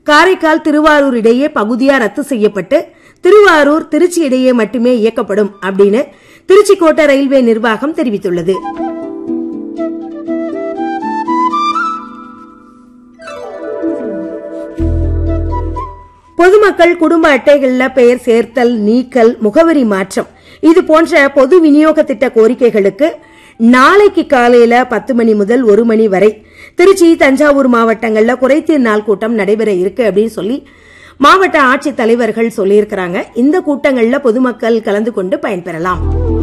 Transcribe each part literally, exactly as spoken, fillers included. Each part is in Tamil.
காரைக்கால் திருவாரூர் இடையே பகுதியா ரத்து செய்யப்பட்டு திருவாரூர் திருச்சி இடையே மட்டுமே இயக்கப்படும் அப்படின்னு திருச்சி கோட்ட ரயில்வே நிர்வாகம் தெரிவித்துள்ளது. பொதுமக்கள் குடும்ப அட்டைகளில் பெயர் சேர்த்தல், நீக்கல், முகவரி மாற்றம் இது போன்ற பொது விநியோக திட்ட கோரிக்கைகளுக்கு நாளைக்கு காலையில பத்து மணி முதல் ஒரு மணி வரை திருச்சி, தஞ்சாவூர் மாவட்டங்கள்ல குறைதீர் நாள் கூட்டம் நடைபெற இருக்கு அப்படின்னு சொல்லி மாவட்ட ஆட்சித் தலைவர்கள் சொல்லியிருக்கிறாங்க. இந்த கூட்டங்கள்ல பொதுமக்கள் கலந்து கொண்டு பயன்பெறலாம்.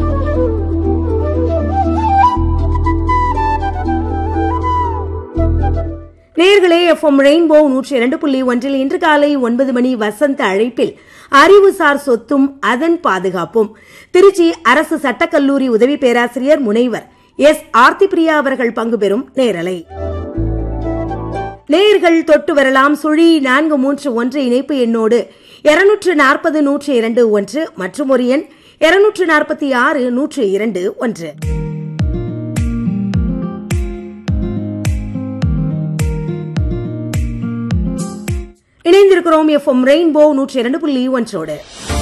நேயர்களே, எஃப்எம் ரெயின்போ நூற்றி இரண்டு புள்ளி ஒன்றில் இன்று காலை ஒன்பது மணி வசந்த அழைப்பில் அறிவுசார் சொத்தும் அதன் பாதுகாப்பும் திருச்சி அரசு சட்டக்கல்லூரி உதவி பேராசிரியர் முனைவர் எஸ் ஆர்த்தி பிரியா அவர்கள் பங்கு பெறும் நேரலை. நேயர்கள் தொட்டு வரலாம். சுழி நான்கு மூன்று ஒன்று இணைப்பு எண்ணோடு இருநூற்று நாற்பது நூற்றி இரண்டு ஒன்று மற்றும் ஒரு எண் இருநூற்று நாற்பத்தி ஆறு நூற்று இரண்டு ஒன்று. இணைந்திருக்கிறோம் எஃப்எம் ரெயின்போ நூற்றி இரண்டு புள்ளி ஒன்றோடு.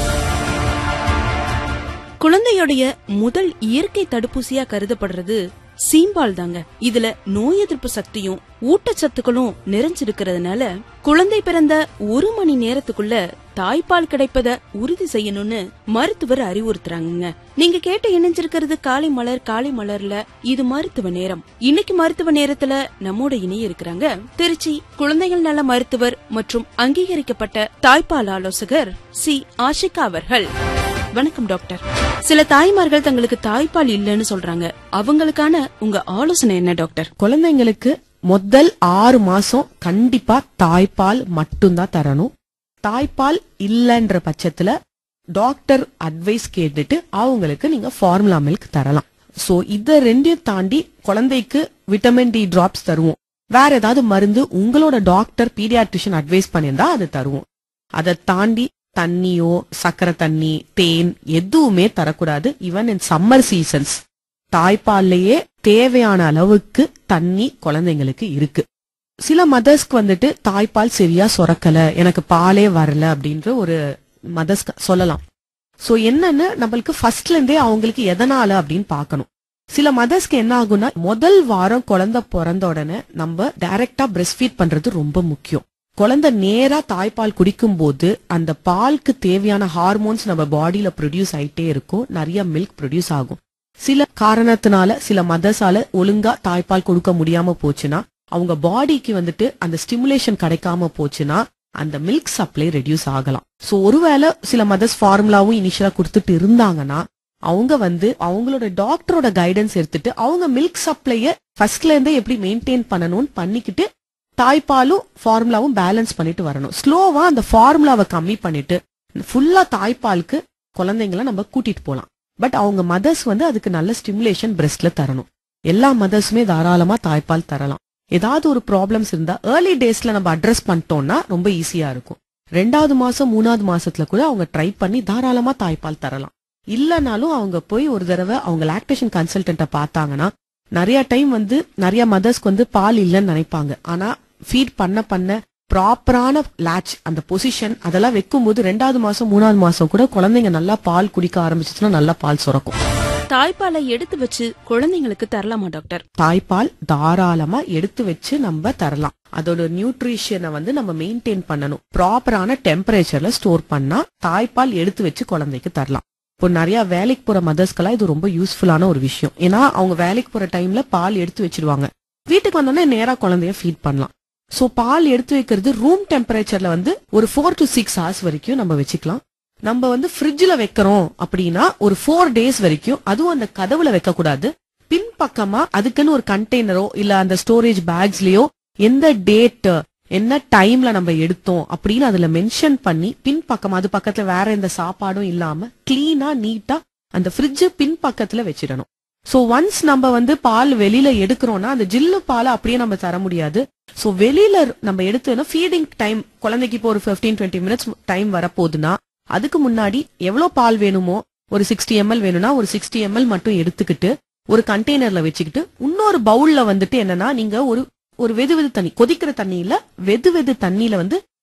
குழந்தையுடைய முதல் இயற்கை தடுப்பூசியா கருதப்படுறது சீம்பால் தாங்க. இதுல நோய் எதிர்ப்பு சக்தியும் ஊட்டச்சத்துக்களும் நிறைஞ்சிருக்கிறதுனால குழந்தை பிறந்த ஒரு மணி நேரத்துக்குள்ள தாய்ப்பால் கிடைப்பத உறுதி செய்யணும்னு மருத்துவர் அறிவுறுத்துறாங்க. நீங்க கேட்டு இணைஞ்சிருக்கிறது காலை மலர். காலை மலர்ல இது மருத்துவ நேரம். இன்னைக்கு மருத்துவ நேரத்துல நம்மோட இணைய இருக்கிறாங்க திருச்சி குழந்தைகள் நல மருத்துவர் மற்றும் அங்கீகரிக்கப்பட்ட தாய்ப்பால் ஆலோசகர் சி ஆஷிகா அவர்கள். வணக்கம் டாக்டர். சில தாய்மார்கள் தங்களுக்கு தாய்ப்பால் இல்லன்னு சொல்றாங்க. அவங்களுக்கான உங்க ஆலோசனை என்ன டாக்டர்? குழந்தைங்களுக்கு முதல் ஆறு மாசம் கண்டிப்பா தாய்ப்பால் மட்டும்தான் தரணும். தாய்ப்பால் இல்லன்ற பட்சத்துல டாக்டர் அட்வைஸ் கேட்டுட்டு அவங்களுக்கு நீங்க ஃபார்முலா மில்க் தரலாம். சோ இத ரெண்டையும் தாண்டி குழந்தைக்கு விட்டமின் டி டிராப்ஸ் தருவோம். வேற ஏதாவது மருந்து உங்களோட டாக்டர் பீடியாட்ரிஷியன் அட்வைஸ் பண்ணியிருந்தா அது தருவோம். அதை தாண்டி தண்ணியோ சக்கரை தண்ணி, தேன் எதுவுமே தரக்கூடாது. ஈவன் இன் சம்மர் சீசன்ஸ் தாய்ப்பால்லையே தேவையான அளவுக்கு தண்ணி குழந்தைங்களுக்கு இருக்கு. சில மதர்ஸ்க்கு வந்துட்டு தாய்ப்பால் சரியா சுரக்கல, எனக்கு பாலே வரல அப்படின்ற ஒரு மதர்ஸ் சொல்லலாம். சோ என்னன்னு நம்மளுக்கு ஃபர்ஸ்ட்ல இருந்தே அவங்களுக்கு எதனால அப்படின்னு பாக்கணும். சில மதர்ஸ்க்கு என்ன ஆகும்னா முதல் வாரம் குழந்தை பிறந்த உடனே நம்ம டைரக்டா பிரஸ்ட் ஃபீட் பண்றது ரொம்ப முக்கியம். குழந்தை நேரா தாய்ப்பால் குடிக்கும் போது அந்த பாலுக்கு தேவையான ஹார்மோன்ஸ் நம்ம பாடியில ப்ரொடியூஸ் ஆயிட்டே இருக்கும். நிறைய மில்க் ப்ரொடியூஸ் ஆகும். சில காரணத்தினால சில மதர்ஸால ஒழுங்கா தாய்ப்பால் கொடுக்க முடியாம போச்சுன்னா, அவங்க பாடிக்கு வந்துட்டு அந்த ஸ்டிமுலேஷன் கிடைக்காம போச்சுன்னா அந்த மில்க் சப்ளை ரெடியூஸ் ஆகலாம். சோ ஒருவேளை சில மதர்ஸ் ஃபார்முலாவும் இனிஷியலா கொடுத்துட்டு இருந்தாங்கன்னா அவங்க வந்து அவங்களோட டாக்டரோட கைடன்ஸ் எடுத்துட்டு அவங்க மில்க் சப்ளைய ஃபர்ஸ்ட்ல இருந்தே எப்படி மெயின்டைன் பண்ணணும்னு பண்ணிக்கிட்டு தாய்ப்பாலும் ஃபார்முலாவும் பேலன்ஸ் பண்ணிட்டு வரணும். ஸ்லோவா அந்த ஃபார்முலாவை கம்மி பண்ணிட்டு ஃபுல்லா தாய்ப்பாலுக்கு குழந்தைங்களை நம்ம கூட்டிட்டு போலாம். பட் அவங்க மதர்ஸ் வந்து அதுக்கு நல்ல ஸ்டிமுலேஷன் பிரெஸ்ட்ல தரணும். எல்லா மதர்ஸுமே தாராளமா தாய்ப்பால் தரலாம். ஏதாவது ஒரு ப்ராப்ளம்ஸ் இருந்தா ஏர்லி டேஸ்ல நம்ம அட்ரஸ் பண்ணிட்டோம்னா ரொம்ப ஈஸியா இருக்கும். ரெண்டாவது மாசம் மூணாவது மாசத்துல கூட அவங்க ட்ரை பண்ணி தாராளமா தாய்ப்பால் தரலாம். இல்லனாலும் அவங்க போய் ஒரு தடவை அவங்க லாக்டேஷன் கன்சல்டன்ட்ட பார்த்தாங்கன்னா நிறைய டைம் வந்து நிறைய மதர்ஸ்க்கு வந்து பால் இல்லைன்னு நினைப்பாங்க. ஆனா ஃபீட் பண்ண பண்ண ப்ராப்பரான லாட்ச் அந்த பொசிஷன் அதெல்லாம் வைக்கும் போது ரெண்டாவது மாசம் மூணாவது மாசம் கூட குழந்தைங்க நல்லா பால் குடிக்க ஆரம்பிச்சுன்னா நல்லா பால் சுரக்கும். தாய்ப்பாலை எடுத்து வச்சு குழந்தைங்களுக்கு தரலாமா டாக்டர்? தாய்ப்பால் தாராளமா எடுத்து வச்சு நம்ம தரலாம். அதோட நியூட்ரிஷனை வந்து நம்ம மெயின்டைன் பண்ணணும். ப்ராப்பரான டெம்பரேச்சர்ல ஸ்டோர் பண்ணா தாய்ப்பால் எடுத்து வச்சு குழந்தைக்கு தரலாம். இப்போ நிறைய வேலைக்கு போற மதர்ஸ்க்கெல்லாம் இது ரொம்ப யூஸ்ஃபுல்லான ஒரு விஷயம். ஏன்னா அவங்க வேலைக்கு போற டைம்ல பால் எடுத்து வச்சிருவாங்க. வீட்டுக்கு வந்தோடனே நேரா குழந்தைய ஃபீட் பண்ணலாம். சோ பால் எடுத்து வைக்கிறது ரூம் டெம்பரேச்சர்ல வந்து ஒரு ஃபோர் டு சிக்ஸ் ஹவர்ஸ் வரைக்கும் நம்ம வச்சுக்கலாம். நம்ம வந்து ஃப்ரிட்ஜ்ல வைக்கிறோம் அப்படின்னா ஒரு ஃபோர் டேஸ் வரைக்கும், அதுவும் அந்த கதவுல வைக்க கூடாது. பின்பக்கமா அதுக்குன்னு ஒரு கண்டெய்னரோ இல்ல அந்த ஸ்டோரேஜ் பேக்ஸ்லயோ எந்த டேட் என்ன டைம்ல நம்ம எடுத்தோம் அப்படின்னு அதுல மென்ஷன் பண்ணி பின்பக்கமா அது பக்கத்துல வேற எந்த சாப்பாடும் இல்லாம கிளீனா நீட்டா அந்த ஃப்ரிட்ஜ் பின்பக்கத்துல வச்சிடணும். சோ ஒன்ஸ் நம்ம வந்து பால் வெளியில எடுக்கிறோம்னா அந்த ஜில்லு பாலை அப்படியே நம்ம தர முடியாது. சோ வெளியில நம்ம எடுத்தோம்னா ஃபீடிங் டைம் குழந்தைக்கு இப்போ ஒரு பிப்டீன் டுவெண்ட்டி மினிட்ஸ் டைம் வரப்போகுதுன்னா அதுக்கு முன்னாடி எவ்வளவு பால் வேணுமோ ஒரு சிக்ஸ்டி எம்எல் வேணும்னா ஒரு சிக்ஸ்டி எம்எல் மட்டும் எடுத்துக்கிட்டு ஒரு கண்டெய்னர்ல வச்சுக்கிட்டு இன்னொரு பவுல்ல வந்துட்டு என்னன்னா நீங்க ஒரு ஒரு வெது வெது தண்ணி கொதிக்கிற தண்ணியில வெது வெது தண்ணியில வந்து